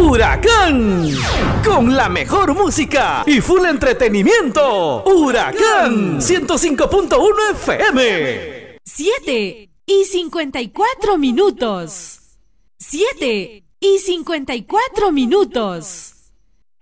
Huracán, con la mejor música y full entretenimiento. Huracán 105.1 FM. 7:54. 7:54.